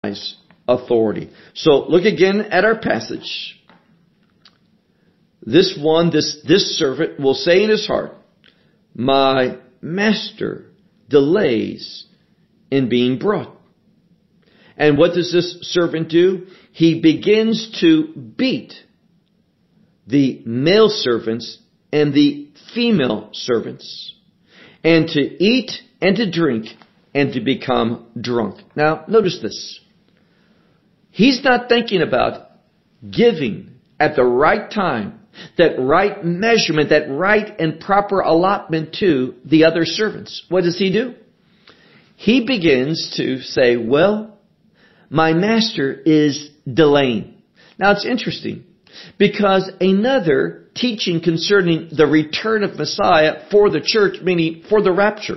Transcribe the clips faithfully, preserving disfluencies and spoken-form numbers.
authority. So look again at our passage. This one, this, this servant will say in his heart, my master delays in being brought. And what does this servant do? He begins to beat the male servants and the female servants, and to eat and to drink and to become drunk. Now, notice this. He's not thinking about giving at the right time, that right measurement, that right and proper allotment to the other servants. What does he do? He begins to say, well, my master is delaying. Now it's interesting because another teaching concerning the return of Messiah for the church, meaning for the rapture,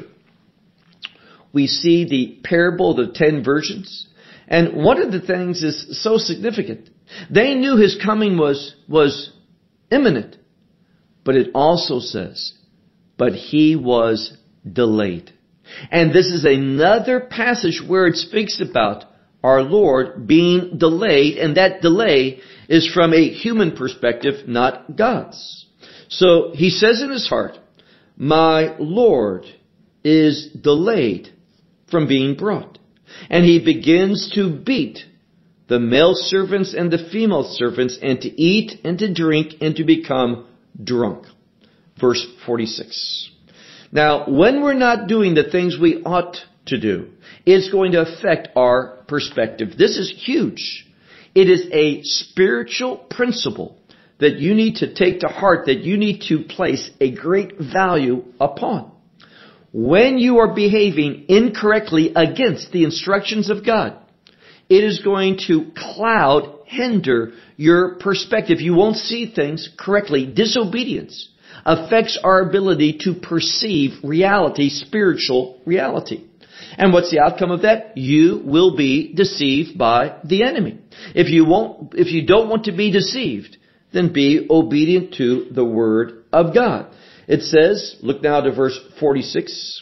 we see the parable of the ten virgins. And one of the things is so significant. They knew his coming was, was imminent. But it also says, but he was delayed. And this is another passage where it speaks about our Lord being delayed. And that delay is from a human perspective, not God's. So he says in his heart, my Lord is delayed from being brought. And he begins to beat the male servants and the female servants, and to eat and to drink and to become drunk. Verse forty-six. Now, when we're not doing the things we ought to do, it's going to affect our perspective. This is huge. It is a spiritual principle that you need to take to heart, that you need to place a great value upon. When you are behaving incorrectly against the instructions of God, it is going to cloud, hinder your perspective. You won't see things correctly. Disobedience affects our ability to perceive reality, spiritual reality. And what's the outcome of that? You will be deceived by the enemy. If you won't, if you don't want to be deceived, then be obedient to the word of God. It says, look now to verse forty-six.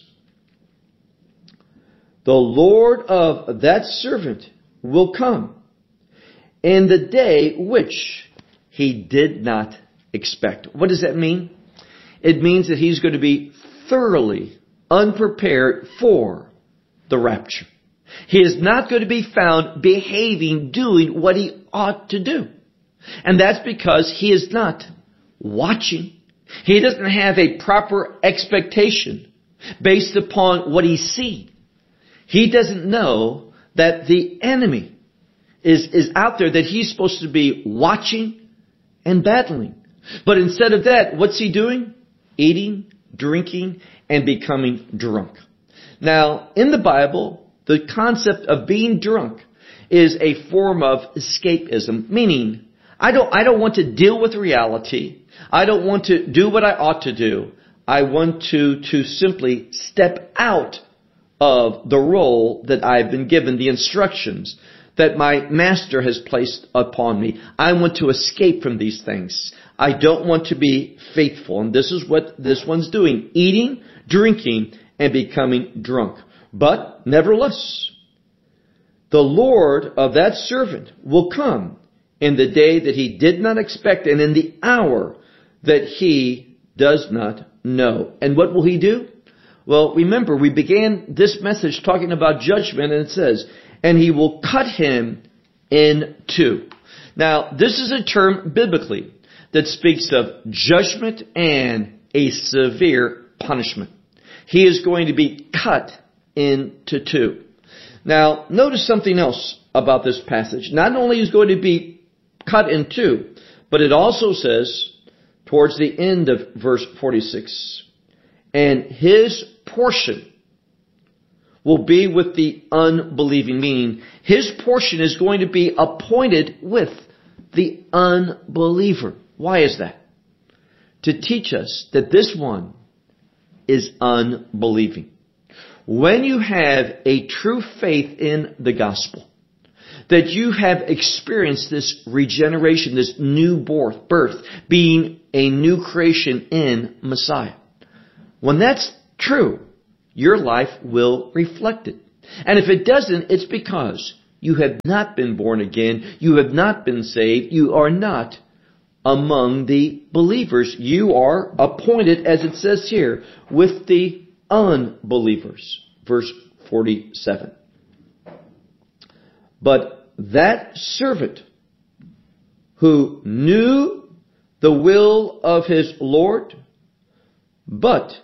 The Lord of that servant will come in the day which he did not expect. What does that mean? It means that he's going to be thoroughly unprepared for the rapture. He is not going to be found behaving, doing what he ought to do. And that's because he is not watching. He doesn't have a proper expectation based upon what he's seen. He doesn't know that the enemy is, is out there, that he's supposed to be watching and battling. But instead of that, what's he doing? Eating, drinking, and becoming drunk. Now, in the Bible, the concept of being drunk is a form of escapism, meaning I don't, I don't want to deal with reality. I don't want to do what I ought to do. I want to, to simply step out of the role that I've been given, the instructions that my master has placed upon me. I want to escape from these things. I don't want to be faithful. And this is what this one's doing. Eating, drinking, and becoming drunk. But, nevertheless, the Lord of that servant will come in the day that he did not expect, and in the hour that he does not know. And what will he do? Well, remember, we began this message talking about judgment, and it says, and he will cut him in two. Now, this is a term biblically that speaks of judgment and a severe punishment. He is going to be cut into two. Now, notice something else about this passage. Not only is going to be cut in two, but it also says, towards the end of verse forty-six, and his portion will be with the unbelieving, meaning his portion is going to be appointed with the unbeliever. Why is that? To teach us that this one is unbelieving. When you have a true faith in the gospel, that you have experienced this regeneration, this new birth, birth, being a new creation in Messiah. When that's true, your life will reflect it. And if it doesn't, it's because you have not been born again. You have not been saved. You are not among the believers. You are appointed, as it says here, with the unbelievers. Verse forty-seven. But that servant who knew the will of his Lord, but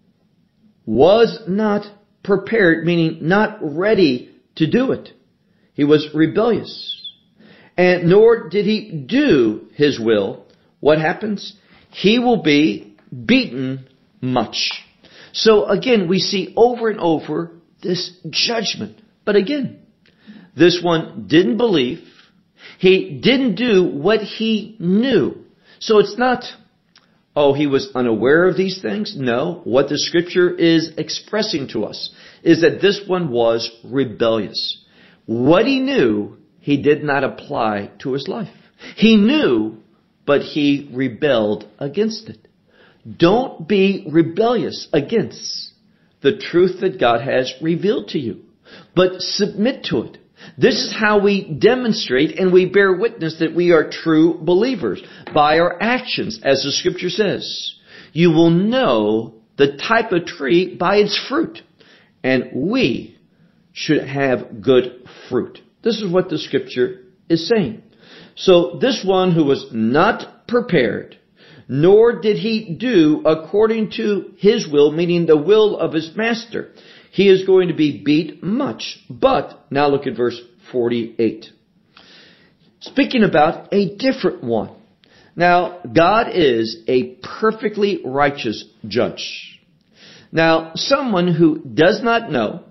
was not prepared, meaning not ready to do it. He was rebellious. And nor did he do his will. What happens? He will be beaten much. So again, we see over and over this judgment. But again, this one didn't believe. He didn't do what he knew. So it's not, oh, he was unaware of these things. No, what the scripture is expressing to us is that this one was rebellious. What he knew, he did not apply to his life. He knew, but he rebelled against it. Don't be rebellious against the truth that God has revealed to you, but submit to it. This is how we demonstrate and we bear witness that we are true believers, by our actions, as the scripture says. You will know the type of tree by its fruit, and we should have good fruit. This is what the scripture is saying. So this one who was not prepared, nor did he do according to his will, meaning the will of his master, he is going to be beat much. But, now look at verse forty-eight. Speaking about a different one. Now, God is a perfectly righteous judge. Now, someone who does not know,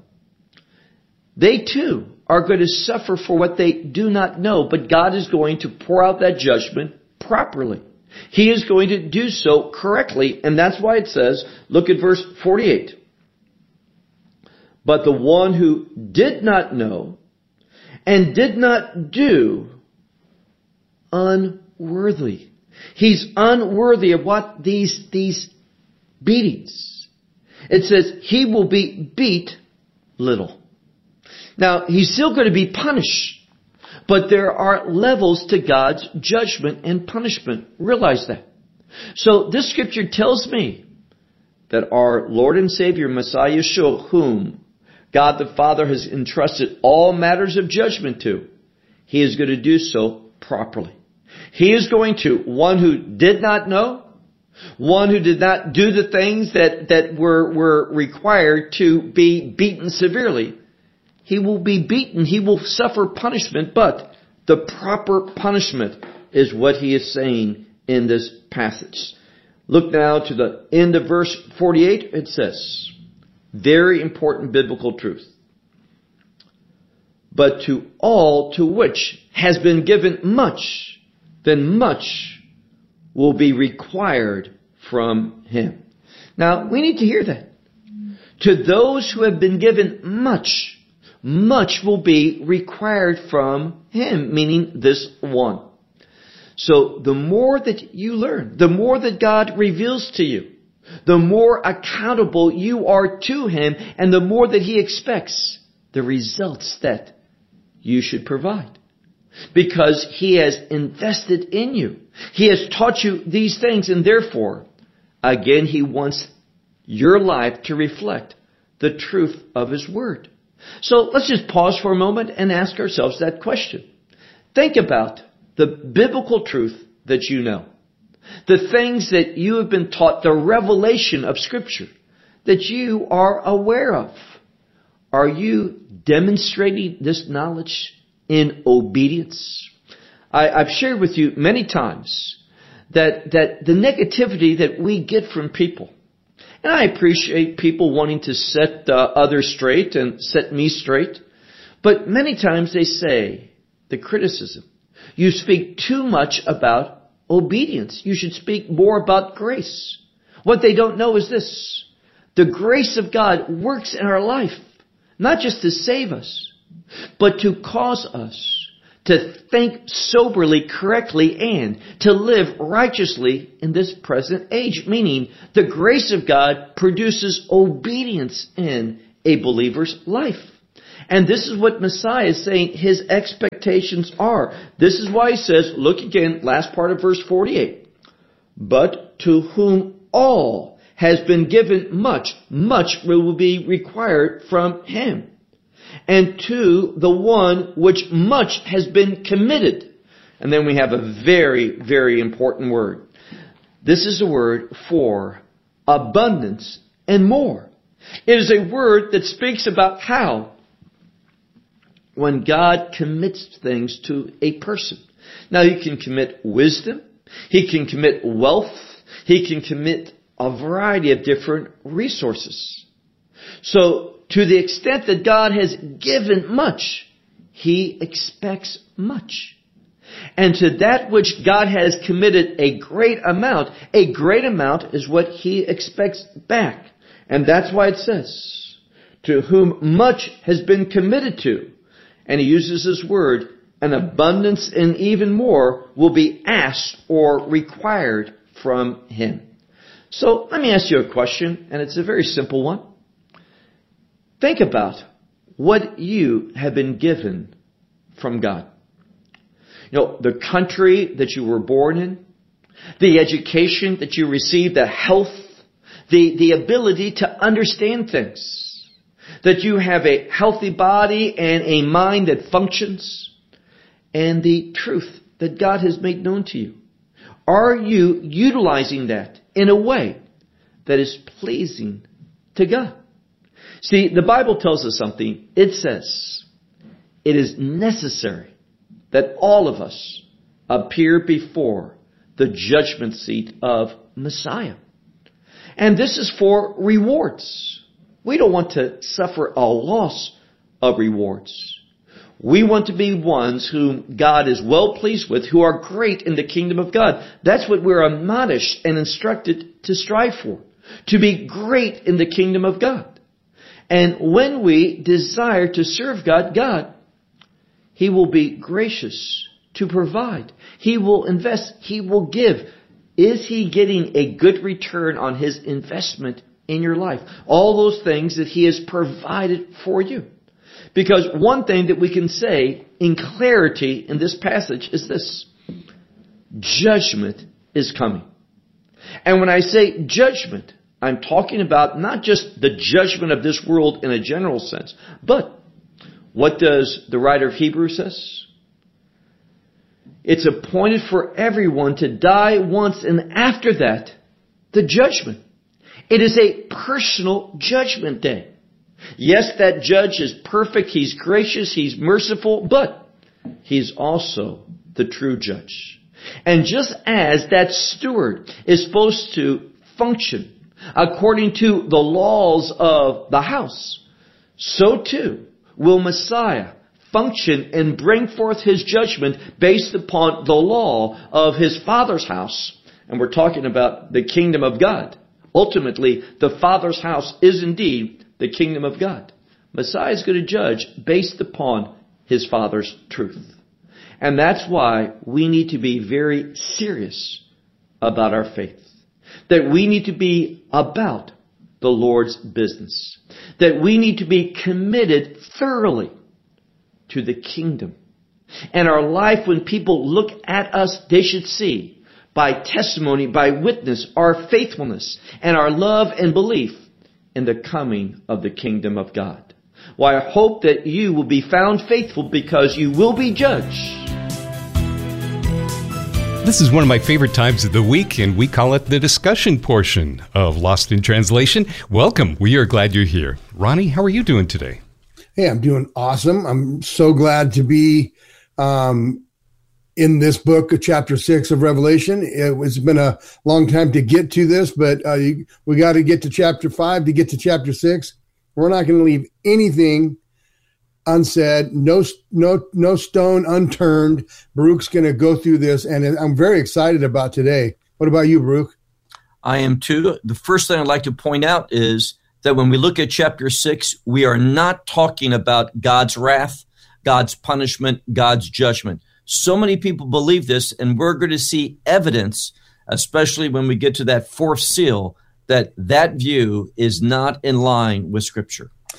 they too are going to suffer for what they do not know, but God is going to pour out that judgment properly. He is going to do so correctly, and that's why it says, look at verse forty-eight. But the one who did not know and did not do, unworthy. He's unworthy of what? These, these beatings. It says he will be beat little. Now, he's still going to be punished. But there are levels to God's judgment and punishment. Realize that. So this scripture tells me that our Lord and Savior, Messiah Yeshua, whom God the Father has entrusted all matters of judgment to, He is going to do so properly. He is going to, one who did not know, one who did not do the things that, that were, were required to be beaten severely, he will be beaten, he will suffer punishment, but the proper punishment is what he is saying in this passage. Look now to the end of verse forty-eight. It says, very important biblical truth. But to all to which has been given much, then much will be required from him. Now, we need to hear that. To those who have been given much, much will be required from him, meaning this one. So the more that you learn, the more that God reveals to you, the more accountable you are to him, and the more that he expects the results that you should provide. Because he has invested in you. He has taught you these things, and therefore, again, he wants your life to reflect the truth of his word. So let's just pause for a moment and ask ourselves that question. Think about the biblical truth that you know. The things that you have been taught, the revelation of Scripture that you are aware of. Are you demonstrating this knowledge in obedience? I, I've shared with you many times that, that the negativity that we get from people, and I appreciate people wanting to set uh, others straight and set me straight. But many times they say, the criticism, you speak too much about obedience. You should speak more about grace. What they don't know is this. The grace of God works in our life, not just to save us, but to cause us to think soberly, correctly, and to live righteously in this present age. Meaning, the grace of God produces obedience in a believer's life. And this is what Messiah is saying his expectations are. This is why he says, look again, last part of verse forty-eight. But to whom all has been given much, much will be required from him. And to the one which much has been committed. And then we have a very, very important word. This is a word for abundance and more. It is a word that speaks about how when God commits things to a person. Now he can commit wisdom. He can commit wealth. He can commit a variety of different resources. So to the extent that God has given much, he expects much. And to that which God has committed a great amount, a great amount is what he expects back. And that's why it says, to whom much has been committed to, and he uses this word, an abundance and even more will be asked or required from him. So let me ask you a question, and it's a very simple one. Think about what you have been given from God. You know, the country that you were born in, the education that you received, the health, the, the ability to understand things, that you have a healthy body and a mind that functions, and the truth that God has made known to you. Are you utilizing that in a way that is pleasing to God? See, the Bible tells us something. It says, it is necessary that all of us appear before the judgment seat of Messiah. And this is for rewards. We don't want to suffer a loss of rewards. We want to be ones whom God is well pleased with, who are great in the kingdom of God. That's what we're admonished and instructed to strive for, to be great in the kingdom of God. And when we desire to serve God, God, he will be gracious to provide. He will invest. He will give. Is he getting a good return on his investment in your life? All those things that he has provided for you. Because one thing that we can say in clarity in this passage is this. Judgment is coming. And when I say judgment, I'm talking about not just the judgment of this world in a general sense, but what does the writer of Hebrews says? It's appointed for everyone to die once, and after that, the judgment. It is a personal judgment day. Yes, that judge is perfect, he's gracious, he's merciful, but he's also the true judge. And just as that steward is supposed to function according to the laws of the house, so too will Messiah function and bring forth his judgment based upon the law of his Father's house. And we're talking about the kingdom of God. Ultimately, the Father's house is indeed the kingdom of God. Messiah is going to judge based upon his Father's truth. And that's why we need to be very serious about our faith. That we need to be about the Lord's business. That we need to be committed thoroughly to the kingdom. And our life, when people look at us, they should see by testimony, by witness, our faithfulness and our love and belief in the coming of the kingdom of God. Well, I hope that you will be found faithful because you will be judged. This is one of my favorite times of the week, and we call it the discussion portion of Lost in Translation. Welcome. We are glad you're here. Ronnie, how are you doing today? Hey, I'm doing awesome. I'm so glad to be um, in this book, chapter six of Revelation. It was been a long time to get to this, but uh, you, we got to get to chapter five to get to chapter six. We're not going to leave anything unsaid, no, no, no stone unturned. Baruch's going to go through this, and I'm very excited about today. What about you, Baruch? I am too. The first thing I'd like to point out is that when we look at chapter six, we are not talking about God's wrath, God's punishment, God's judgment. So many people believe this, and we're going to see evidence, especially when we get to that fourth seal, that that view is not in line with Scripture.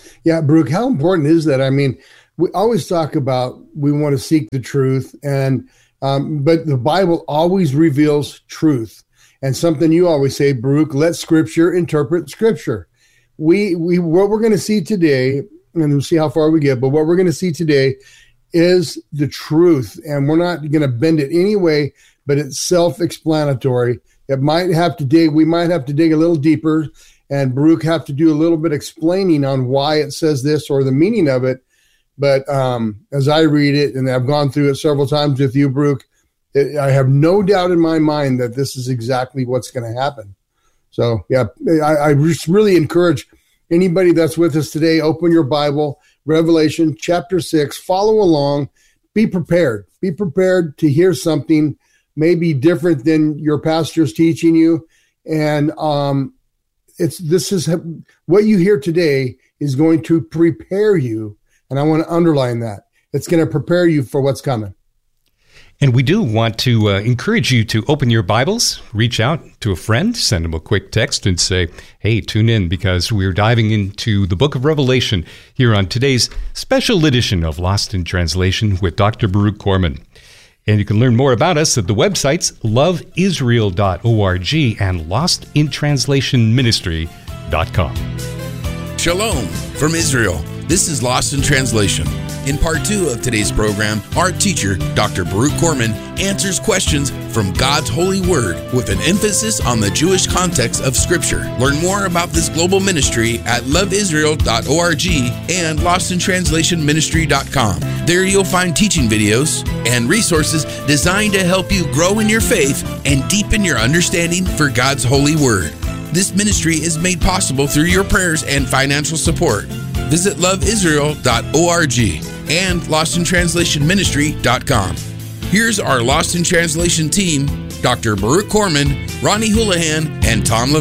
Yeah, Baruch, how important is that? I mean, we always talk about we want to seek the truth, and um, but the Bible always reveals truth. And something you always say, Baruch, let Scripture interpret Scripture. We we what we're going to see today, and we'll see how far we get, but what we're going to see today is the truth, and we're not going to bend it any way, but it's self-explanatory. It might have to dig, we might have to dig a little deeper, and Baruch have to do a little bit explaining on why it says this or the meaning of it. But um, as I read it, and I've gone through it several times with you, Baruch, it, I have no doubt in my mind that this is exactly what's going to happen. So, yeah, I, I just really encourage anybody that's with us today, open your Bible, Revelation chapter six, follow along, be prepared. Be prepared to hear something maybe different than your pastor's teaching you. And um, it's this is what you hear today is going to prepare you. And I want to underline that. It's going to prepare you for what's coming. And we do want to uh, encourage you to open your Bibles, reach out to a friend, send them a quick text and say, hey, tune in because we're diving into the book of Revelation here on today's special edition of Lost in Translation with Doctor Baruch Corman. And you can learn more about us at the websites love israel dot org and lost in translation ministry dot com. Shalom from Israel. This is Lost in Translation. In part two of today's program, our teacher, Doctor Baruch Corman, answers questions from God's holy word with an emphasis on the Jewish context of Scripture. Learn more about this global ministry at love israel dot org and lost in translation ministry dot com. There you'll find teaching videos and resources designed to help you grow in your faith and deepen your understanding for God's holy word. This ministry is made possible through your prayers and financial support. Visit love israel dot org and lost in translation ministry dot com. Here's our Lost in Translation team, Doctor Baruch Corman, Ronnie Houlihan, and Tom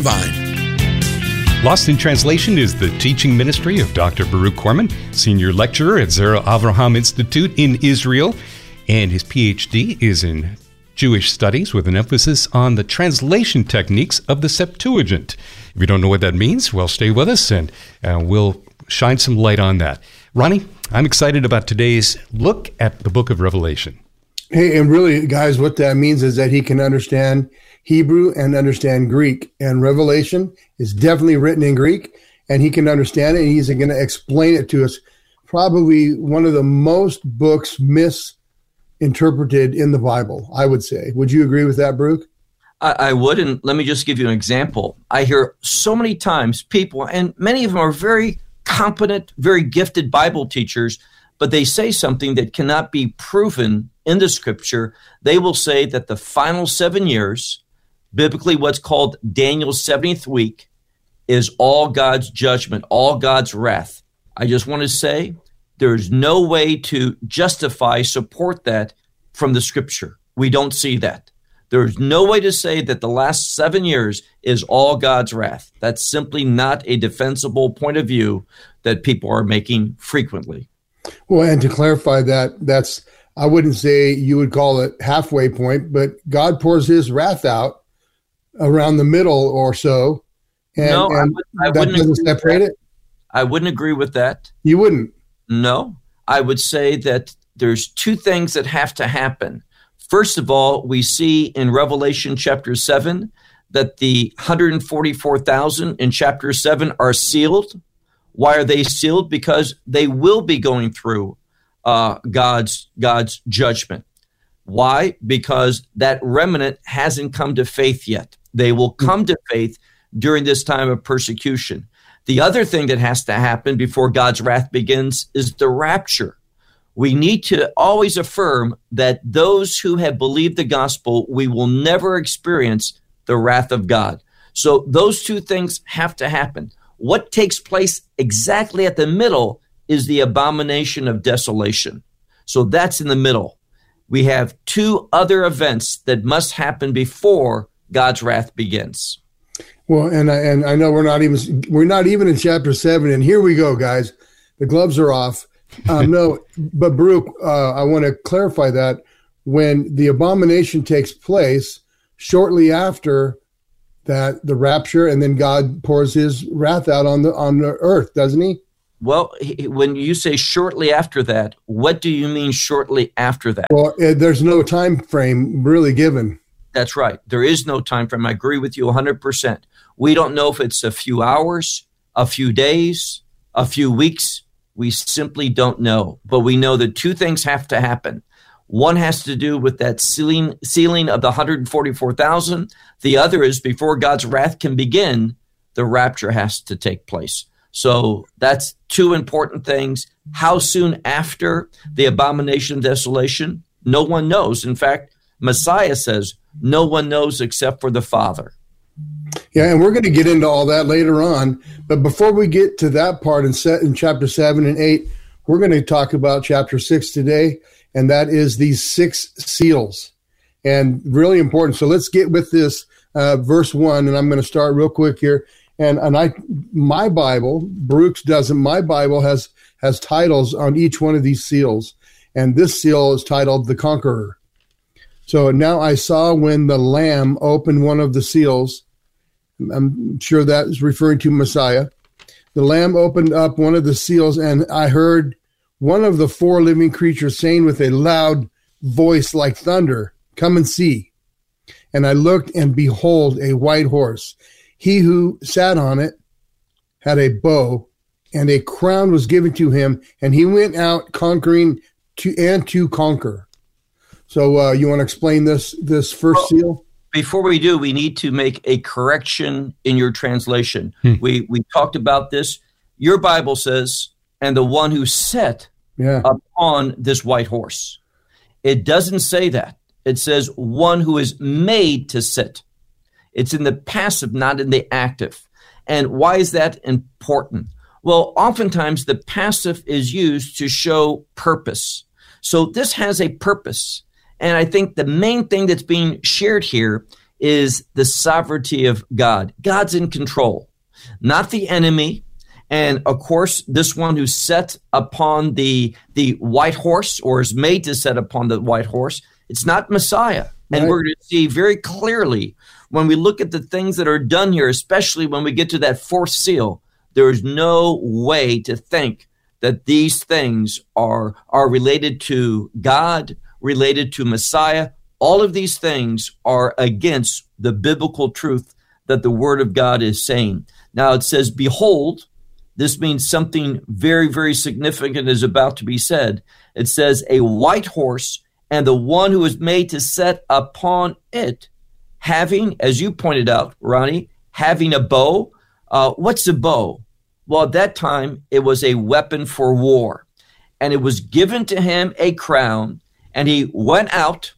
Levine. Lost in Translation is the teaching ministry of Doctor Baruch Corman, senior lecturer at Zera Avraham Institute in Israel, and his P H D is in Jewish studies with an emphasis on the translation techniques of the Septuagint. If you don't know what that means, well, stay with us and uh, we'll shine some light on that. Ronnie, I'm excited about today's look at the book of Revelation. Hey, and really, guys, what that means is that he can understand Hebrew and understand Greek. And Revelation is definitely written in Greek, and he can understand it, and he's going to explain it to us. Probably one of the most books misinterpreted in the Bible, I would say. Would you agree with that, Baruch? I, I would, and let me just give you an example. I hear so many times people, and many of them are very competent, very gifted Bible teachers, but they say something that cannot be proven in the Scripture. They will say that the final seven years, biblically what's called Daniel's seventieth week, is all God's judgment, all God's wrath. I just want to say there's no way to justify, support that from the Scripture. We don't see that. There's no way to say that the last seven years is all God's wrath. That's simply not a defensible point of view that people are making frequently. Well, and to clarify that, that's, I wouldn't say you would call it halfway point, but God pours his wrath out around the middle or so. And, no, and I, would, I that wouldn't doesn't separate it? I wouldn't agree with that. You wouldn't? No, I would say that there's two things that have to happen. First of all, we see in Revelation chapter seven that the one hundred forty-four thousand in chapter seven are sealed. Why are they sealed? Because they will be going through uh, God's God's judgment. Why? Because that remnant hasn't come to faith yet. They will come to faith during this time of persecution. The other thing that has to happen before God's wrath begins is the rapture. We need to always affirm that those who have believed the gospel, we will never experience the wrath of God. So those two things have to happen. What takes place exactly at the middle is the abomination of desolation. So that's in the middle. We have two other events that must happen before God's wrath begins. Well, and I, and I know we're not even we're not even in chapter seven, and here we go, guys. The gloves are off. Um, no, but Baruch, uh, I want to clarify that when the abomination takes place, shortly after that, the rapture, and then God pours his wrath out on the on the earth, doesn't he? Well, when you say shortly after that, what do you mean shortly after that? Well, there's no time frame really given. That's right. There is no time frame. I agree with you one hundred percent. We don't know if it's a few hours, a few days, a few weeks. We simply don't know. But we know that two things have to happen. One has to do with that sealing, sealing of the one hundred forty-four thousand. The other is before God's wrath can begin, the rapture has to take place. So that's two important things. How soon after the abomination of desolation? No one knows. In fact, Messiah says, no one knows except for the Father. Yeah, and we're going to get into all that later on. But before we get to that part in, set, in chapter seven and eight, we're going to talk about chapter six today, and that is these six seals. And really important. So let's get with this uh, verse one, and I'm going to start real quick here. And and I, my Bible, Baruch's doesn't. My Bible has has titles on each one of these seals, and this seal is titled "The Conqueror." So now I saw when the Lamb opened one of the seals. I'm sure that is referring to Messiah. The Lamb opened up one of the seals, and I heard one of the four living creatures saying with a loud voice like thunder, "Come and see." And I looked, and behold, a white horse. He who sat on it had a bow, and a crown was given to him, and he went out conquering to and to conquer. So uh, you want to explain this this first well, seal? Before we do, we need to make a correction in your translation. Hmm. We we talked about this. Your Bible says, "And the one who sat yeah. upon this white horse." It doesn't say that. It says one who is made to sit. It's in the passive, not in the active. And why is that important? Well, oftentimes the passive is used to show purpose. So this has a purpose. And I think the main thing that's being shared here is the sovereignty of God. God's in control, not the enemy. And of course, this one who sat upon the, the white horse, or is made to sit upon the white horse, it's not Messiah. And right. We're going to see very clearly when we look at the things that are done here, especially when we get to that fourth seal, there is no way to think that these things are, are related to God, related to Messiah. All of these things are against the biblical truth that the Word of God is saying. Now it says, "Behold," this means something very, very significant is about to be said. It says, "A white horse, and the one who is made to sit upon it, having," as you pointed out, Ronnie, having a bow. Uh, what's a bow? Well, at that time, it was a weapon for war. And it was given to him a crown, and he went out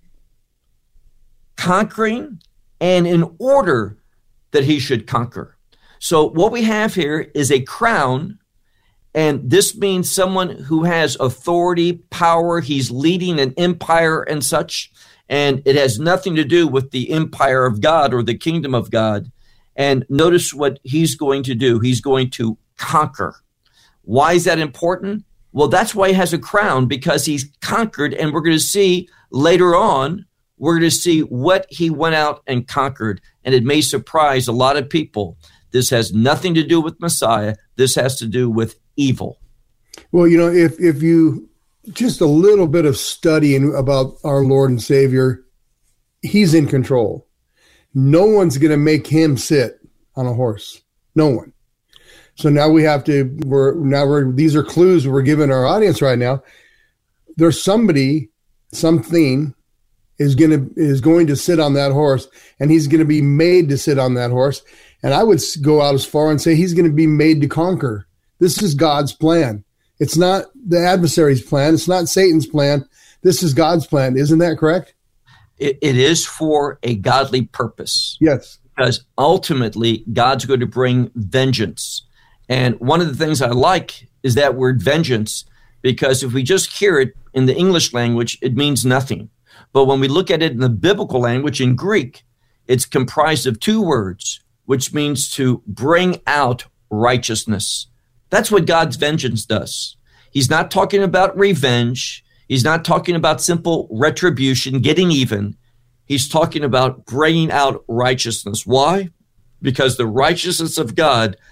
conquering, and in order that he should conquer. So what we have here is a crown, and this means someone who has authority, power. He's leading an empire and such. And it has nothing to do with the empire of God or the kingdom of God. And notice what he's going to do. He's going to conquer. Why is that important? Well, that's why he has a crown, because he's conquered. And we're going to see later on, we're going to see what he went out and conquered. And it may surprise a lot of people. This has nothing to do with Messiah. This has to do with evil. Well, you know, if if you just a little bit of studying about our Lord and Savior, he's in control. No one's going to make him sit on a horse. No one. So now we have to, we're now we're, these are clues we're giving our audience right now. There's somebody, something is going to, is going to sit on that horse, and he's going to be made to sit on that horse. And I would go out as far and say he's going to be made to conquer. This is God's plan. It's not the adversary's plan. It's not Satan's plan. This is God's plan. Isn't that correct? It, it is for a godly purpose. Yes. Because ultimately, God's going to bring vengeance. And one of the things I like is that word vengeance, because if we just hear it in the English language, it means nothing. But when we look at it in the biblical language, in Greek, it's comprised of two words, which means to bring out righteousness. That's what God's vengeance does. He's not talking about revenge. He's not talking about simple retribution, getting even. He's talking about bringing out righteousness. Why? Because the righteousness of God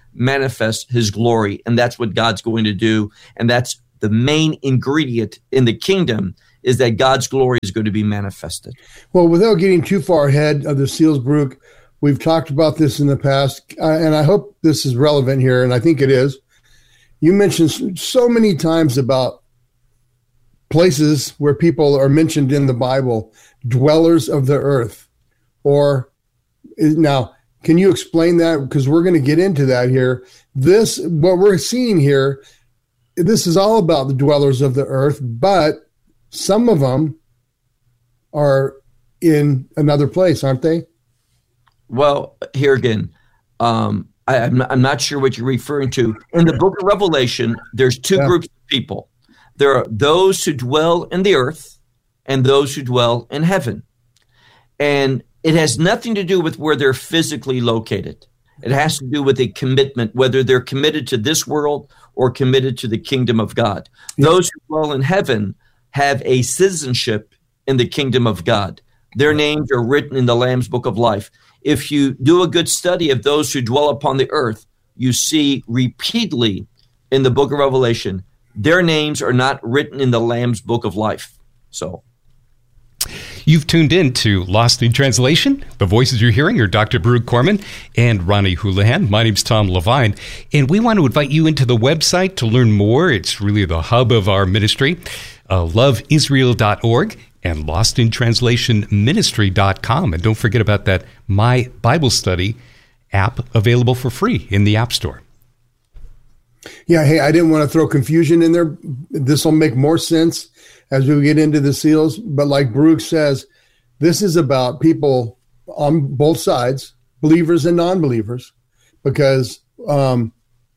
manifest his glory. And that's what God's going to do. And that's the main ingredient in the kingdom, is that God's glory is going to be manifested. Well, without getting too far ahead of the seals, Baruch, we've talked about this in the past, uh, and I hope this is relevant here, and I think it is. You mentioned so many times about places where people are mentioned in the Bible, dwellers of the earth. Or now, can you explain that? Because we're going to get into that here. This, what we're seeing here, this is all about the dwellers of the earth, but some of them are in another place, aren't they? Well, here again, um, I, I'm, not, I'm not sure what you're referring to. In the book of Revelation, there's two yeah. groups of people. There are those who dwell in the earth and those who dwell in heaven. And it has nothing to do with where they're physically located. It has to do with a commitment, whether they're committed to this world or committed to the kingdom of God. Yeah. Those who dwell in heaven have a citizenship in the kingdom of God. Their names are written in the Lamb's book of life. If you do a good study of those who dwell upon the earth, you see repeatedly in the book of Revelation, their names are not written in the Lamb's book of life. So, you've tuned in to Lost in Translation. The voices you're hearing are Doctor Baruch Corman and Ronnie Houlihan. My name's Tom Levine, and we want to invite you into the website to learn more. It's really the hub of our ministry, uh, love israel dot org and lost in translation ministry dot com. And don't forget about that My Bible Study app available for free in the App Store. Yeah, hey, I didn't want to throw confusion in there. This will make more sense as we get into the seals. But like Baruch says, this is about people on both sides, believers and non-believers, because um,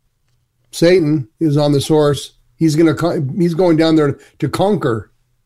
Satan is on the source. He's going to he's going down there to conquer.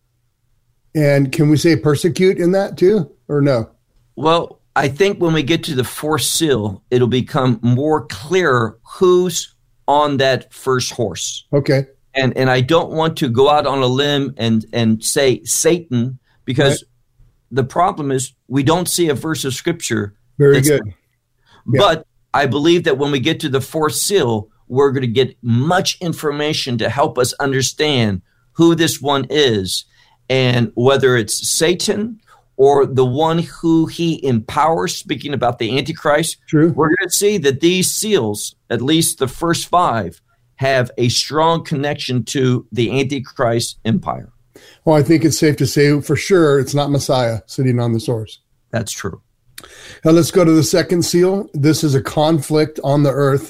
And can we say persecute in that too, or no? Well, I think when we get to the fourth seal, it'll become more clear who's on that first horse. Okay. And and I don't want to go out on a limb and, and say Satan, because right. the problem is we don't see a verse of scripture. Very good. Yeah. But I believe that when we get to the fourth seal, we're going to get much information to help us understand who this one is, and whether it's Satan or the one who he empowers, speaking about the Antichrist. True. We're going to see that these seals, at least the first five, have a strong connection to the Antichrist empire. Well, I think it's safe to say for sure it's not Messiah sitting on the source. That's true. Now let's go to the second seal. This is a conflict on the earth.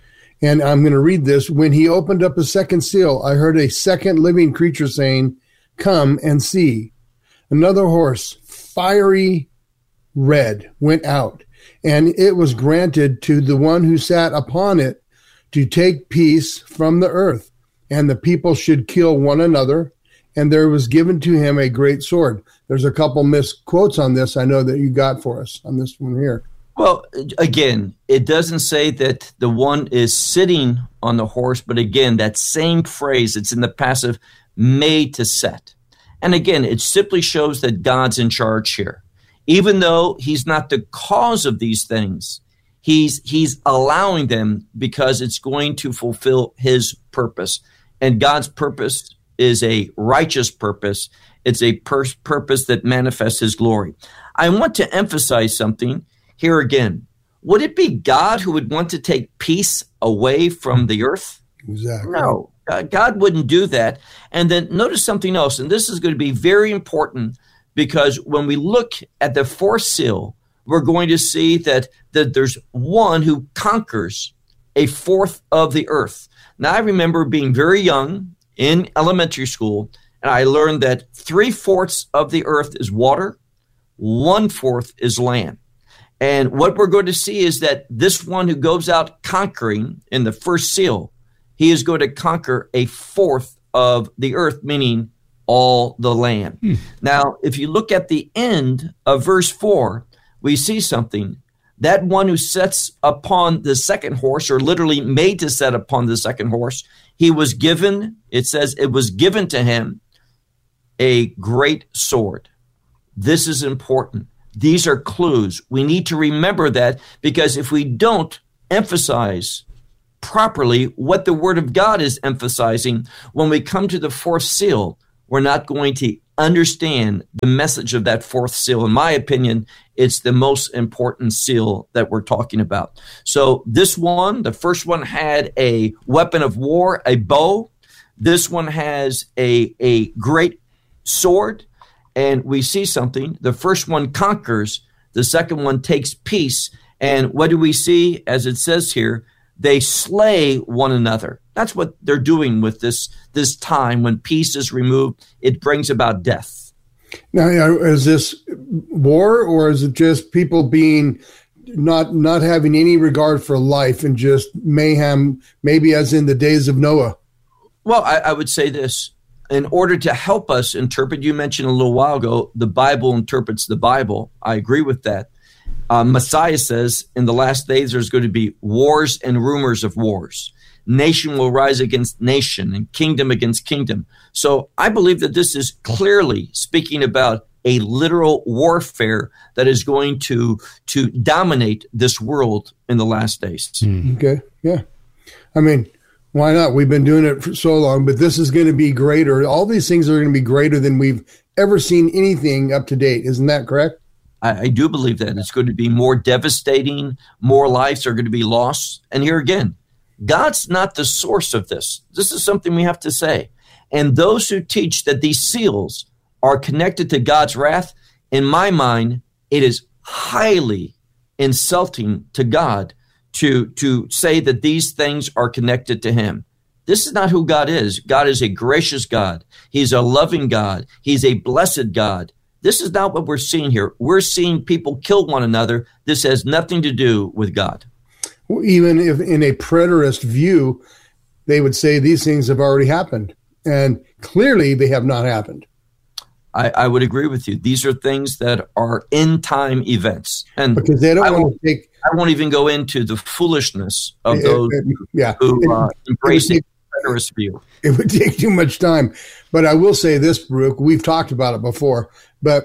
And I'm going to read this. When he opened up a second seal, I heard a second living creature saying, "Come and see." Another horse, fiery red, went out, and it was granted to the one who sat upon it to take peace from the earth, and the people should kill one another, and there was given to him a great sword. There's a couple misquotes on this I know that you got for us on this one here. Well, again, it doesn't say that the one is sitting on the horse, but again, that same phrase, it's in the passive, made to set. And again, it simply shows that God's in charge here. Even though he's not the cause of these things, he's he's allowing them because it's going to fulfill his purpose. And God's purpose is a righteous purpose. It's a pur- purpose that manifests his glory. I want to emphasize something here again. Would it be God who would want to take peace away from the earth? Exactly. No. Uh, God wouldn't do that. And then notice something else, and this is going to be very important, because when we look at the fourth seal, we're going to see that, that there's one who conquers a fourth of the earth. Now, I remember being very young in elementary school, and I learned that three-fourths of the earth is water, one-fourth is land. And what we're going to see is that this one who goes out conquering in the first seal, he is going to conquer a fourth of the earth, meaning all the land. Hmm. Now, if you look at the end of verse four, we see something. That one who sets upon the second horse, or literally made to set upon the second horse, he was given, it says it was given to him, a great sword. This is important. These are clues. We need to remember that, because if we don't emphasize properly what the Word of God is emphasizing, when we come to the fourth seal, we're not going to understand the message of that fourth seal. In my opinion, it's the most important seal that we're talking about. So this one, the first one had a weapon of war, a bow. This one has a, a great sword. And we see something. The first one conquers. The second one takes peace. And what do we see? As it says here, they slay one another. That's what they're doing with this, this time when peace is removed. It brings about death. Now, is this war, or is it just people being not not having any regard for life and just mayhem, maybe as in the days of Noah? Well, I, I would say this. In order to help us interpret, you mentioned a little while ago, the Bible interprets the Bible. I agree with that. Uh, Messiah says in the last days there's going to be wars and rumors of wars. Nation will rise against nation and kingdom against kingdom. So I believe that this is clearly speaking about a literal warfare that is going to, to dominate this world in the last days. Mm. Okay, yeah. I mean, why not? We've been doing it for so long, but this is going to be greater. All these things are going to be greater than we've ever seen anything up to date. Isn't that correct? I, I do believe that. It's going to be more devastating. More lives are going to be lost. And here again, God's not the source of this. This is something we have to say. And those who teach that these seals are connected to God's wrath, in my mind, it is highly insulting to God to, to say that these things are connected to him. This is not who God is. God is a gracious God. He's a loving God. He's a blessed God. This is not what we're seeing here. We're seeing people kill one another. This has nothing to do with God. Even if in a preterist view, they would say these things have already happened. And clearly they have not happened. I, I would agree with you. These are things that are end-time events. And because they don't I want to take... I won't even go into the foolishness of it, those it, yeah. who uh, embrace the preterist view. It would take too much time. But I will say this, Baruch, we've talked about it before, but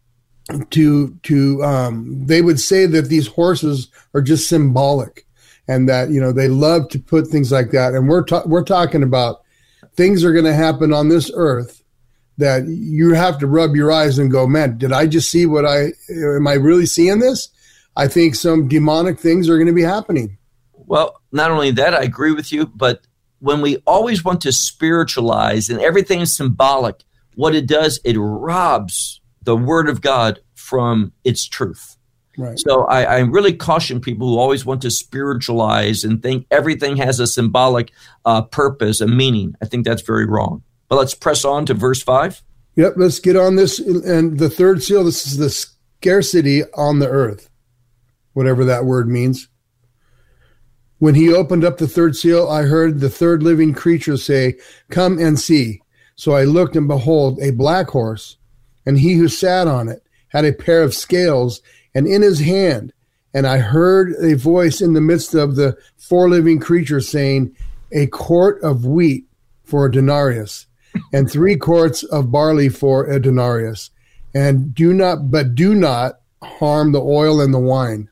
to to um, they would say that these horses are just symbolic, and that, you know, they love to put things like that. And we're ta- we're talking about things are going to happen on this earth that you have to rub your eyes and go, man, did I just see what I, am I really seeing this? I think some demonic things are going to be happening. Well, not only that, I agree with you, but when we always want to spiritualize and everything is symbolic, what it does, it robs the Word of God from its truth. Right. So I, I really caution people who always want to spiritualize and think everything has a symbolic uh, purpose, a meaning. I think that's very wrong. But let's press on to verse five. Yep, let's get on this. And the third seal, this is the scarcity on the earth, whatever that word means. When he opened up the third seal, I heard the third living creature say, "Come and see." So I looked, and behold, a black horse, and he who sat on it had a pair of scales, and in his hand, and I heard a voice in the midst of the four living creatures saying, "A quart of wheat for a denarius, and three quarts of barley for a denarius, and do not, but do not harm the oil and the wine."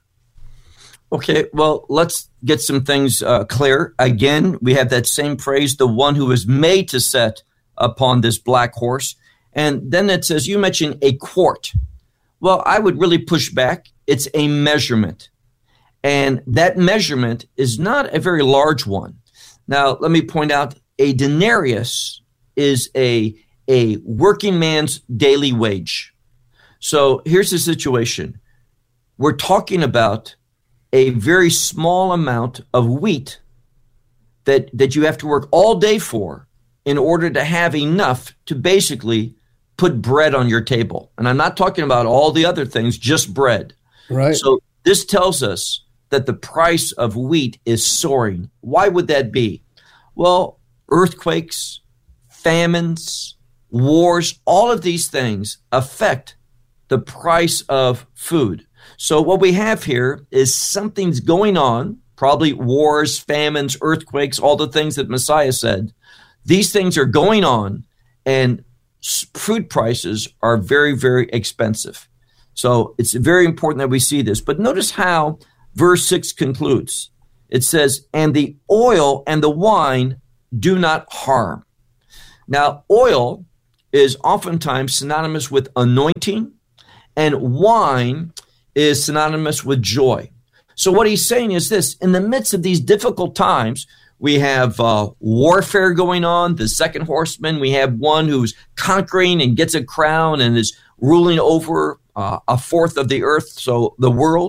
Okay, well, let's get some things uh, clear. Again, we have that same phrase, the one who was made to sit upon this black horse. And then it says, you mentioned a quart. Well, I would really push back. It's a measurement. And that measurement is not a very large one. Now, let me point out, a denarius is a, a working man's daily wage. So here's the situation. We're talking about a very small amount of wheat that, that you have to work all day for in order to have enough to basically put bread on your table. And I'm not talking about all the other things, just bread. Right. So this tells us that the price of wheat is soaring. Why would that be? Well, earthquakes, famines, wars, all of these things affect the price of food. So what we have here is something's going on, probably wars, famines, earthquakes, all the things that Messiah said. These things are going on, and food prices are very, very expensive. So it's very important that we see this. But notice how verse six concludes. It says, and the oil and the wine do not harm. Now, oil is oftentimes synonymous with anointing, and wine is synonymous with joy. So what he's saying is this: in the midst of these difficult times, we have uh, warfare going on, the second horseman. We have one who's conquering and gets a crown and is ruling over uh, a fourth of the earth, so the world.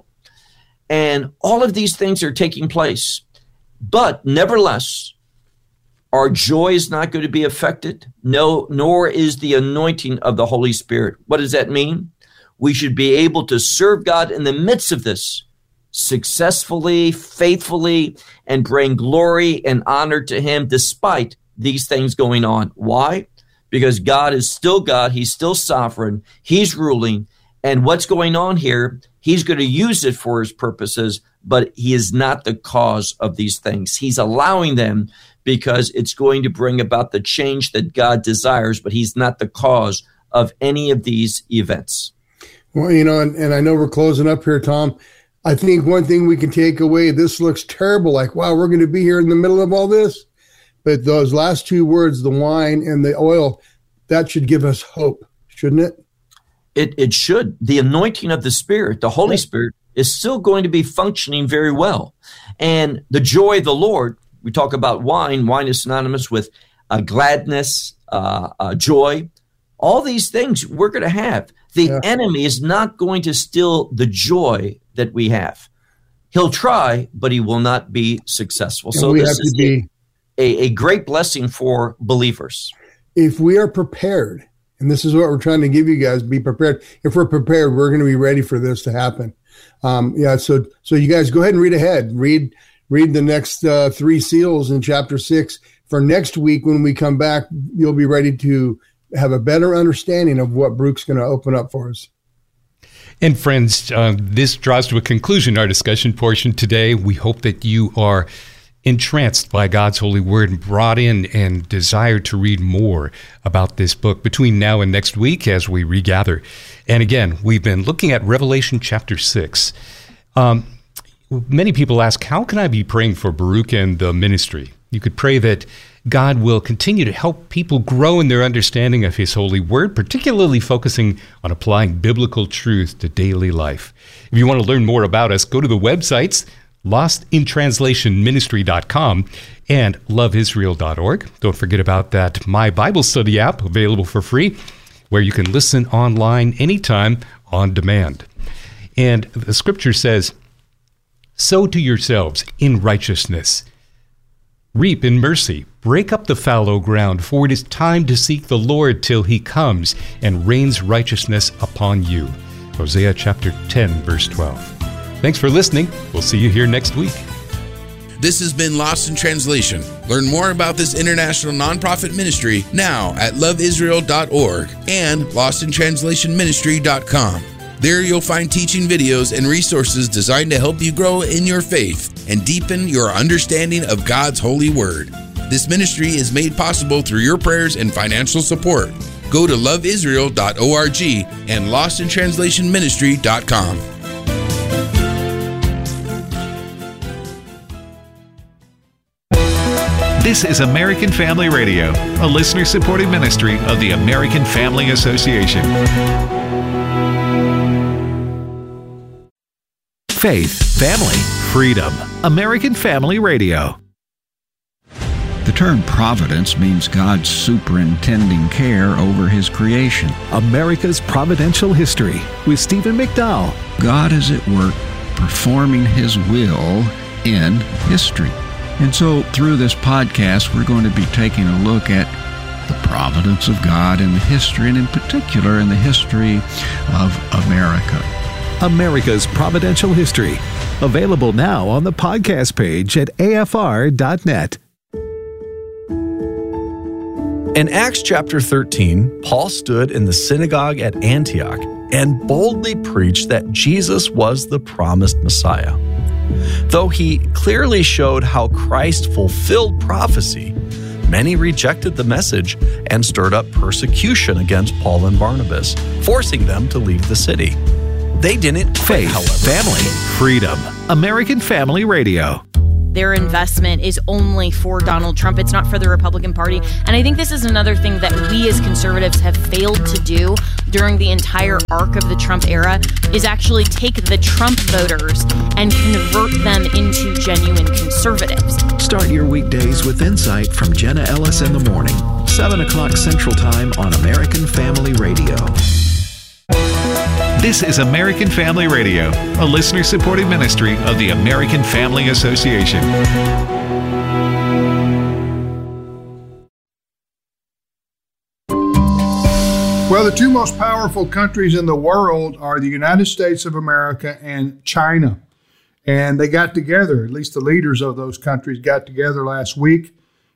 And all of these things are taking place. But nevertheless, our joy is not going to be affected, no, nor is the anointing of the Holy Spirit. What does that mean? We should be able to serve God in the midst of this successfully, faithfully, and bring glory and honor to him despite these things going on. Why? Because God is still God. He's still sovereign. He's ruling. And what's going on here, he's going to use it for his purposes, but he is not the cause of these things. He's allowing them because it's going to bring about the change that God desires, but he's not the cause of any of these events. Well, you know, and, and I know we're closing up here, Tom. I think one thing we can take away, this looks terrible, like, wow, we're going to be here in the middle of all this. But those last two words, the wine and the oil, that should give us hope, shouldn't it? It it should. The anointing of the Spirit, the Holy yeah. Spirit, is still going to be functioning very well. And the joy of the Lord, we talk about wine. Wine is synonymous with uh, gladness, uh, uh, joy. All these things we're going to have. The yeah. enemy is not going to steal the joy that we have. He'll try, but he will not be successful. And so we this have is to be, a, a great blessing for believers. If we are prepared, and this is what we're trying to give you guys, be prepared. If we're prepared, we're going to be ready for this to happen. Um, yeah, so so you guys go ahead and read ahead. Read read the next uh, three seals in chapter six. For next week, when we come back, you'll be ready to have a better understanding of what Brooke's going to open up for us. And friends, uh, this draws to a conclusion our discussion portion today. We hope that you are entranced by God's holy word and brought in and desire to read more about this book between now and next week as we regather. And again, we've been looking at Revelation chapter six. Um, many people ask, how can I be praying for Baruch and the ministry? You could pray that God will continue to help people grow in their understanding of his holy word, particularly focusing on applying biblical truth to daily life. If you want to learn more about us, go to the websites lost in translation ministry dot com and love israel dot org. Don't forget about that My Bible Study app available for free, where you can listen online anytime on demand. And the scripture says, sow to yourselves in righteousness, reap in mercy, break up the fallow ground, for it is time to seek the Lord till he comes and rains righteousness upon you. Hosea chapter ten, verse twelve. Thanks for listening. We'll see you here next week. This has been Lost in Translation. Learn more about this international nonprofit ministry now at love israel dot org and lost in translation ministry dot com. There you'll find teaching videos and resources designed to help you grow in your faith and deepen your understanding of God's holy word. This ministry is made possible through your prayers and financial support. Go to love israel dot org and lost in translation ministry dot com. This is American Family Radio, a listener-supported ministry of the American Family Association. Faith, family, freedom. American Family Radio. The term providence means God's superintending care over his creation. America's Providential History with Stephen McDowell. God is at work performing his will in history. And so through this podcast, we're going to be taking a look at the providence of God in the history, and in particular in the history of America. America's Providential History. Available now on the podcast page at A F R dot net. In Acts chapter thirteen, Paul stood in the synagogue at Antioch and boldly preached that Jesus was the promised Messiah. Though he clearly showed how Christ fulfilled prophecy, many rejected the message and stirred up persecution against Paul and Barnabas, forcing them to leave the city. They didn't quit, Faith, however. family, freedom. American Family Radio. their investment is only for Donald Trump. It's not for the Republican Party. And I think this is another thing that we as conservatives have failed to do during the entire arc of the Trump era, is actually take the Trump voters and convert them into genuine conservatives. Start your weekdays with insight from Jenna Ellis in the morning, seven o'clock Central Time on American Family Radio. This is American Family Radio, a listener-supported ministry of the American Family Association. Well, the two most powerful countries in the world are the United States of America and China. And they got together, at least the leaders of those countries got together last week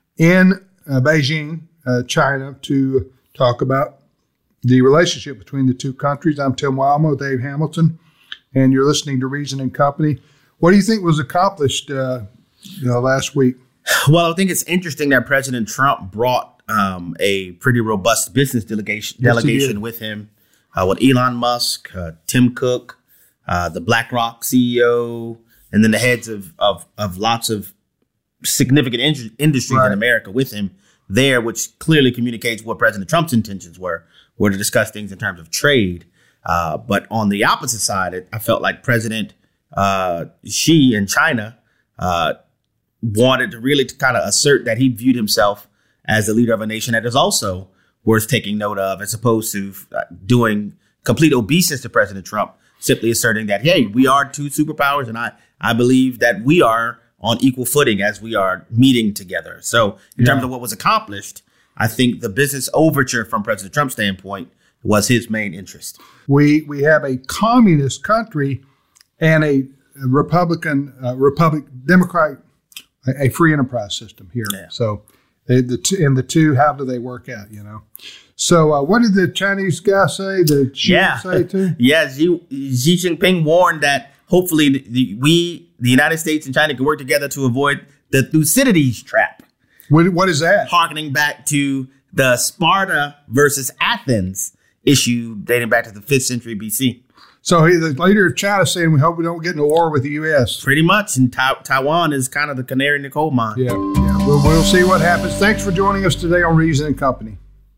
in uh, Beijing, uh, China, to talk about the relationship between the two countries. I'm Tim Wildman with Dave Hamilton, and you're listening to Reason and Company. What do you think was accomplished uh, you know, last week? Well, I think it's interesting that President Trump brought um, a pretty robust business delegation Yes, delegation with him, uh, with Elon Musk, uh, Tim Cook, uh, the BlackRock C E O, and then the heads of of, of lots of significant in- industries Right. in America with him there, which clearly communicates what President Trump's intentions were, were to discuss things in terms of trade. Uh, but on the opposite side, it, I felt like President uh, Xi in China uh, wanted to really to kind of assert that he viewed himself as the leader of a nation that is also worth taking note of, as opposed to uh, doing complete obeisance to President Trump, simply asserting that, hey, we are two superpowers, and I, I believe that we are on equal footing as we are meeting together. So in Yeah. terms of what was accomplished, I think the business overture from President Trump's standpoint was his main interest. We we have a communist country and a Republican, uh, Republic, Democrat, a, a free enterprise system here. Yeah. So they, the two, and the two, how do they work out, you know? So uh, what did the Chinese guy say, the Xi Yeah. say too? Yeah, Xi, Xi Jinping warned that hopefully the, the, we, the United States and China, can work together to avoid the Thucydides trap. What, what is that? Harkening back to the Sparta versus Athens issue dating back to the fifth century B C. So he, the leader of China saying, we hope we don't get into war with the U S. Pretty much. And Ta- Taiwan is kind of the canary in the coal mine. Yeah, yeah. We'll, we'll see what happens. Thanks for joining us today on Reason and Company.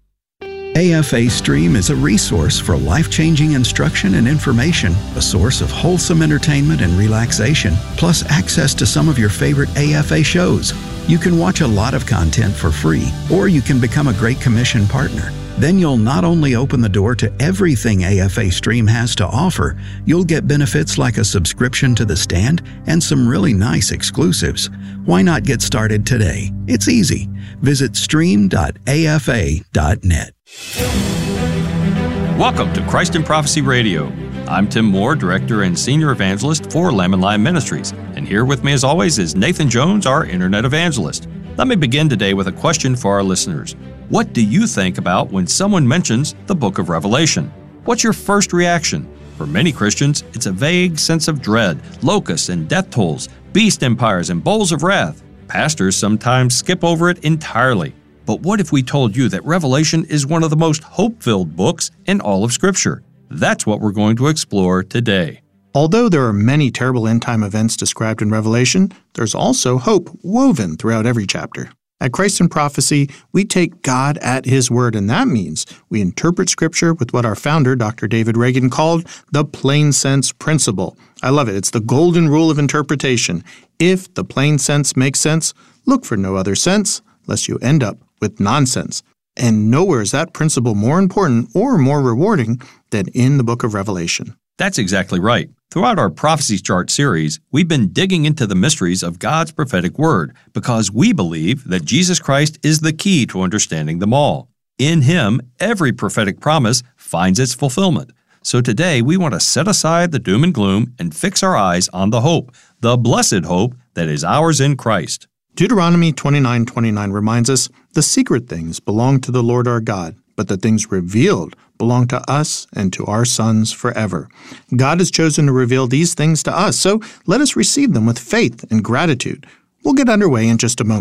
A F A Stream is a resource for life-changing instruction and information, a source of wholesome entertainment and relaxation, plus access to some of your favorite A F A shows. You can watch a lot of content for free, or you can become a Great Commission partner. Then you'll not only open the door to everything A F A Stream has to offer, you'll get benefits like a subscription to The Stand and some really nice exclusives. Why not get started today? It's easy. Visit stream dot A F A dot net. Welcome to Christ in Prophecy Radio. I'm Tim Moore, Director and Senior Evangelist for Lamb and Lion Ministries. And here with me as always is Nathan Jones, our Internet Evangelist. Let me begin today with a question for our listeners. What do you think about when someone mentions the book of Revelation? What's your first reaction? For many Christians, it's a vague sense of dread, locusts and death tolls, beast empires and bowls of wrath. Pastors sometimes skip over it entirely. But what if we told you that Revelation is one of the most hope-filled books in all of Scripture? That's what we're going to explore today. Although there are many terrible end-time events described in Revelation, there's also hope woven throughout every chapter. At Christ in Prophecy, we take God at His word, and that means we interpret Scripture with what our founder, Doctor David Reagan, called the plain sense principle. I love it. It's the golden rule of interpretation. If the plain sense makes sense, look for no other sense, lest you end up with nonsense. And nowhere is that principle more important or more rewarding than in the book of Revelation. That's exactly right. Throughout our Prophecy Chart series, we've been digging into the mysteries of God's prophetic word because we believe that Jesus Christ is the key to understanding them all. In Him, every prophetic promise finds its fulfillment. So today, we want to set aside the doom and gloom and fix our eyes on the hope, the blessed hope that is ours in Christ. Deuteronomy twenty-nine twenty-nine reminds us, the secret things belong to the Lord our God, but the things revealed belong to us and to our sons forever. God has chosen to reveal these things to us, so let us receive them with faith and gratitude. We'll get underway in just a moment.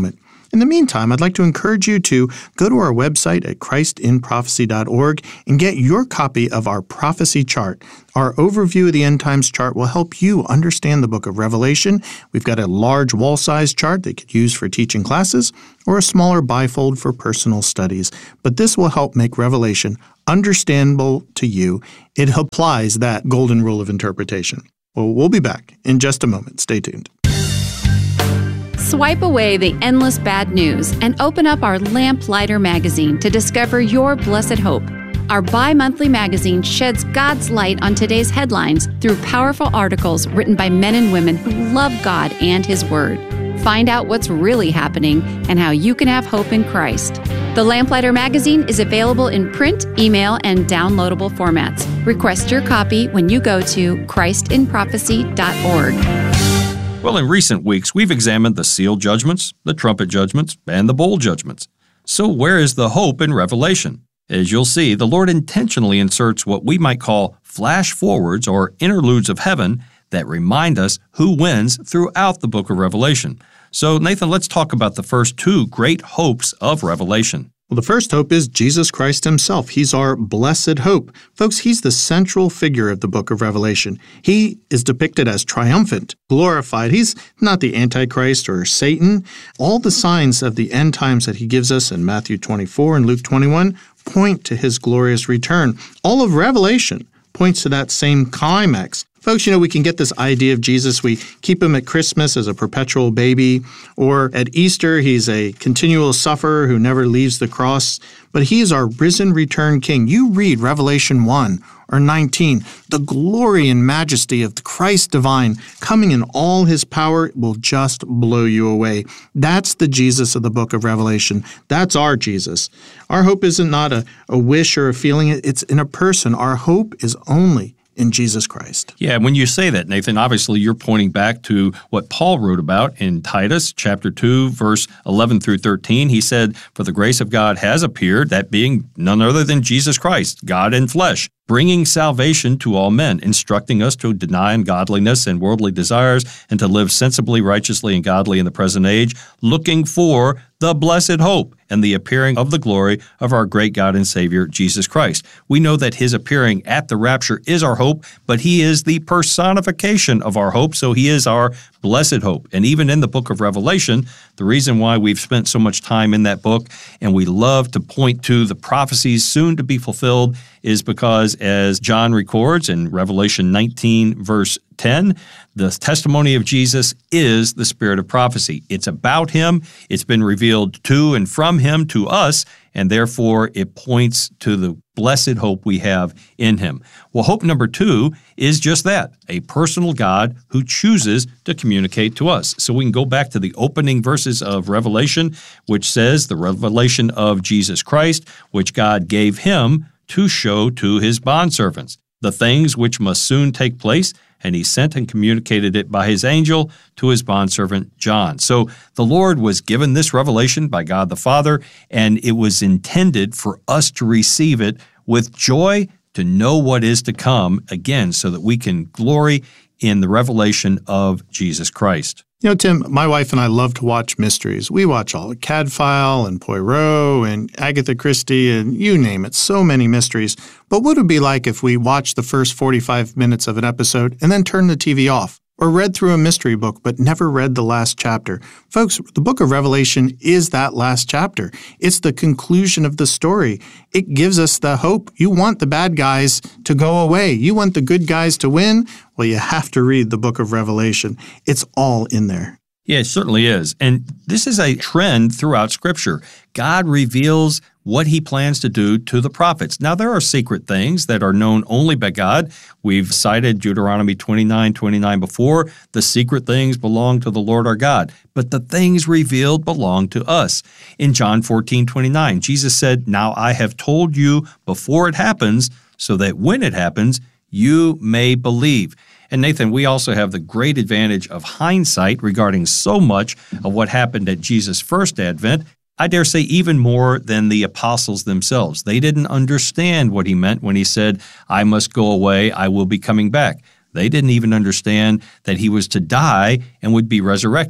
In the meantime, I'd like to encourage you to go to our website at christ in prophecy dot org and get your copy of our prophecy chart. Our overview of the end times chart will help you understand the book of Revelation. We've got a large wall-size chart that you could use for teaching classes or a smaller bifold for personal studies. But this will help make Revelation understandable to you. It applies that golden rule of interpretation. Well, we'll be back in just a moment. Stay tuned. Swipe away the endless bad news and open up our Lamplighter magazine to discover your blessed hope. Our bi-monthly magazine sheds God's light on today's headlines through powerful articles written by men and women who love God and His Word. Find out what's really happening and how you can have hope in Christ. The Lamplighter magazine is available in print, email, and downloadable formats. Request your copy when you go to christ in prophecy dot org. Well, in recent weeks, we've examined the seal judgments, the trumpet judgments, and the bowl judgments. So where is the hope in Revelation? As you'll see, the Lord intentionally inserts what we might call flash forwards or interludes of heaven that remind us who wins throughout the book of Revelation. So, Nathan, let's talk about the first two great hopes of Revelation. Well, the first hope is Jesus Christ himself. He's our blessed hope. Folks, he's the central figure of the book of Revelation. He is depicted as triumphant, glorified. He's not the Antichrist or Satan. All the signs of the end times that he gives us in Matthew twenty-four and Luke twenty-one point to his glorious return. All of Revelation points to that same climax. Folks, you know, we can get this idea of Jesus. We keep him at Christmas as a perpetual baby, or at Easter, he's a continual sufferer who never leaves the cross. But he is our risen, returned King. You read Revelation one or nineteen, the glory and majesty of the Christ divine coming in all his power will just blow you away. That's the Jesus of the book of Revelation. That's our Jesus. Our hope isn't not a, a wish or a feeling. It's in a person. Our hope is only in Jesus Christ. Yeah, when you say that, Nathan, obviously you're pointing back to what Paul wrote about in Titus chapter two, verse eleven through thirteen. He said, "For the grace of God has appeared, that being none other than Jesus Christ, God in flesh, bringing salvation to all men, instructing us to deny ungodliness and worldly desires, and to live sensibly, righteously, and godly in the present age, looking for the blessed hope and the appearing of the glory of our great God and Savior, Jesus Christ." We know that his appearing at the rapture is our hope, but he is the personification of our hope, so he is our blessed hope. And even in the book of Revelation, the reason why we've spent so much time in that book and we love to point to the prophecies soon to be fulfilled is because, as John records in Revelation nineteen, verse ten, the testimony of Jesus is the spirit of prophecy. It's about him. It's been revealed to and from him to us, and therefore it points to the blessed hope we have in him. Well, hope number two is just that, a personal God who chooses to communicate to us. So we can go back to the opening verses of Revelation, which says the revelation of Jesus Christ, which God gave him to show to his bondservants, the things which must soon take place, and he sent and communicated it by his angel to his bondservant John. So the Lord was given this revelation by God the Father, and it was intended for us to receive it with joy, to know what is to come, again, so that we can glory in the revelation of Jesus Christ. You know, Tim, my wife and I love to watch mysteries. We watch all of Cadfile and Poirot and Agatha Christie and you name it, so many mysteries. But what would it be like if we watched the first forty-five minutes of an episode and then turned the T V off? Or read through a mystery book but never read the last chapter? Folks, the book of Revelation is that last chapter. It's the conclusion of the story. It gives us the hope. You want the bad guys to go away. You want the good guys to win? Well, you have to read the book of Revelation. It's all in there. Yeah, it certainly is. And this is a trend throughout Scripture. God reveals what he plans to do to the prophets. Now, there are secret things that are known only by God. We've cited Deuteronomy twenty-nine twenty-nine before. The secret things belong to the Lord our God, but the things revealed belong to us. In John fourteen twenty-nine, Jesus said, "Now I have told you before it happens, so that when it happens, you may believe." And Nathan, we also have the great advantage of hindsight regarding so much of what happened at Jesus' first advent. I dare say even more than the apostles themselves. They didn't understand what he meant when he said, "I must go away, I will be coming back." They didn't even understand that he was to die and would be resurrected.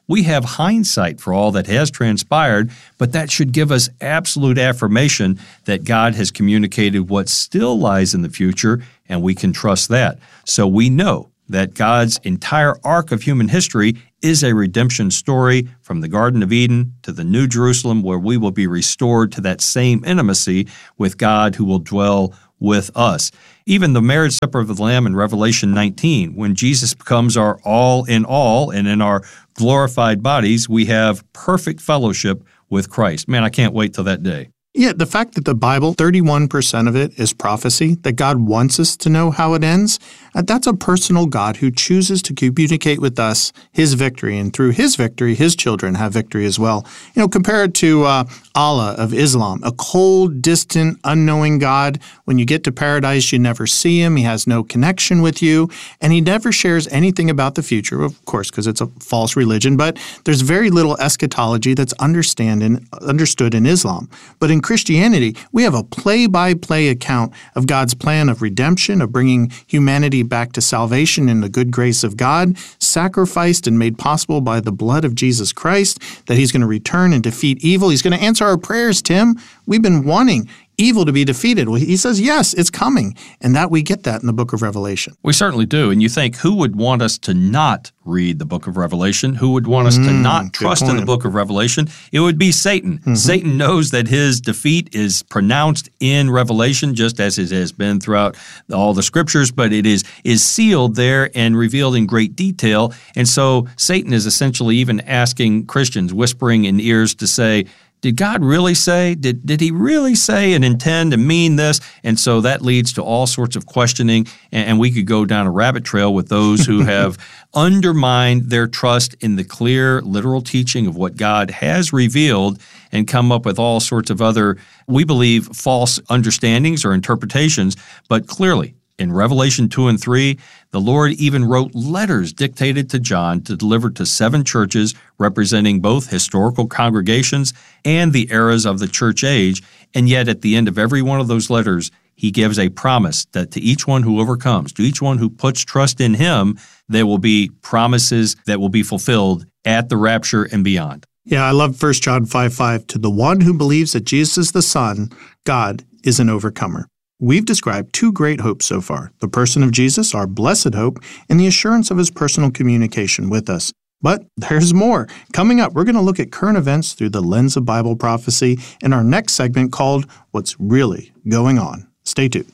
We have hindsight for all that has transpired, but that should give us absolute affirmation that God has communicated what still lies in the future, and we can trust that. So we know that God's entire arc of human history is a redemption story from the Garden of Eden to the New Jerusalem, where we will be restored to that same intimacy with God who will dwell with us. Even the marriage supper of the Lamb in Revelation nineteen, when Jesus becomes our all in all, and in our glorified bodies, we have perfect fellowship with Christ. Man, I can't wait till that day. Yeah, the fact that the Bible, thirty-one percent of it is prophecy, that God wants us to know how it ends, uh, that's a personal God who chooses to communicate with us his victory, and through his victory, his children have victory as well. You know, compare it to uh, Allah of Islam, a cold, distant, unknowing God. When you get to paradise, you never see him, he has no connection with you, and he never shares anything about the future, of course, because it's a false religion, but there's very little eschatology that's understand in, understood in Islam. But in Christianity, we have a play-by-play account of God's plan of redemption, of bringing humanity back to salvation in the good grace of God, sacrificed and made possible by the blood of Jesus Christ, that he's going to return and defeat evil. He's going to answer our prayers, Tim. We've been wanting evil to be defeated. Well, he says, yes, it's coming. And that we get that in the book of Revelation. We certainly do. And you think, who would want us to not read the book of Revelation? Who would want us mm, to not trust in the book of Revelation? It would be Satan. Mm-hmm. Satan knows that his defeat is pronounced in Revelation, just as it has been throughout all the scriptures, but it is, is sealed there and revealed in great detail. And so Satan is essentially even asking Christians, whispering in ears to say, did God really say? Did did he really say and intend to mean this? And so that leads to all sorts of questioning, and, and we could go down a rabbit trail with those who have undermined their trust in the clear, literal teaching of what God has revealed and come up with all sorts of other, we believe, false understandings or interpretations. But clearly, in Revelation two and three, the Lord even wrote letters dictated to John to deliver to seven churches representing both historical congregations and the eras of the church age. And yet at the end of every one of those letters, he gives a promise that to each one who overcomes, to each one who puts trust in him, there will be promises that will be fulfilled at the rapture and beyond. Yeah, I love First John five five. To the one who believes that Jesus is the Son, God is an overcomer. We've described two great hopes so far, the person of Jesus, our blessed hope, and the assurance of his personal communication with us. But there's more. Coming up, we're going to look at current events through the lens of Bible prophecy in our next segment called What's Really Going On. Stay tuned.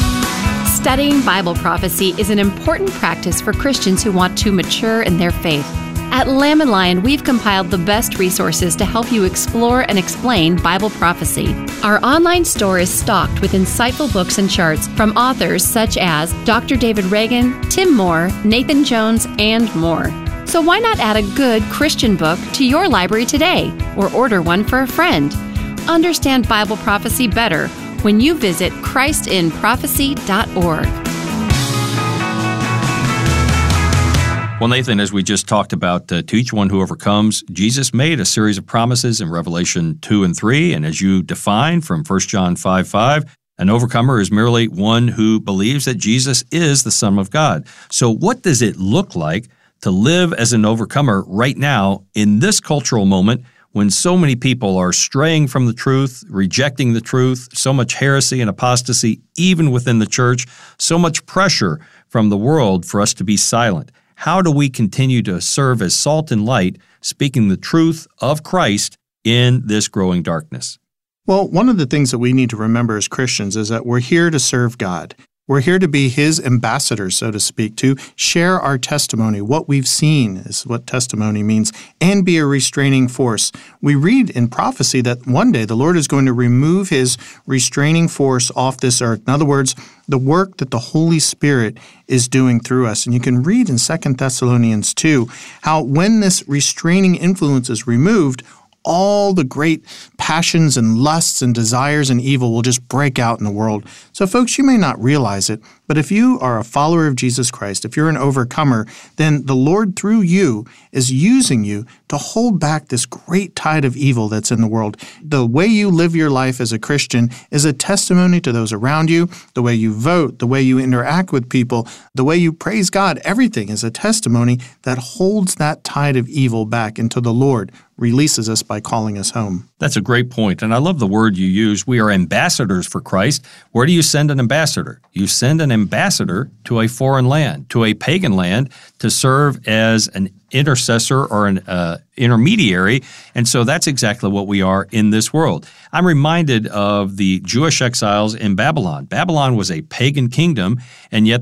Studying Bible prophecy is an important practice for Christians who want to mature in their faith. At Lamb and Lion, we've compiled the best resources to help you explore and explain Bible prophecy. Our online store is stocked with insightful books and charts from authors such as Doctor David Reagan, Tim Moore, Nathan Jones, and more. So why not add a good Christian book to your library today, or order one for a friend? Understand Bible prophecy better when you visit Christ in prophecy dot org. Well, Nathan, as we just talked about, uh, to each one who overcomes, Jesus made a series of promises in Revelation two and three, and as you define from First John five five, an overcomer is merely one who believes that Jesus is the Son of God. So what does it look like to live as an overcomer right now in this cultural moment when so many people are straying from the truth, rejecting the truth, so much heresy and apostasy even within the church, so much pressure from the world for us to be silent? How do we continue to serve as salt and light, speaking the truth of Christ in this growing darkness? Well, one of the things that we need to remember as Christians is that we're here to serve God. We're here to be his ambassadors, so to speak, to share our testimony. What we've seen is what testimony means, and be a restraining force. We read in prophecy that one day the Lord is going to remove his restraining force off this earth. In other words, the work that the Holy Spirit is doing through us. And you can read in Second Thessalonians two how when this restraining influence is removed, all the great passions and lusts and desires and evil will just break out in the world. So folks, you may not realize it, but if you are a follower of Jesus Christ, if you're an overcomer, then the Lord through you is using you to hold back this great tide of evil that's in the world. The way you live your life as a Christian is a testimony to those around you. The way you vote, the way you interact with people, the way you praise God, everything is a testimony that holds that tide of evil back until the Lord releases us by calling us home. That's a great point, and I love the word you use. We are ambassadors for Christ. Where do you send an ambassador? You send an ambassador to a foreign land, to a pagan land, to serve as an intercessor or an uh, intermediary, and so that's exactly what we are in this world. I'm reminded of the Jewish exiles in Babylon. Babylon was a pagan kingdom, and yet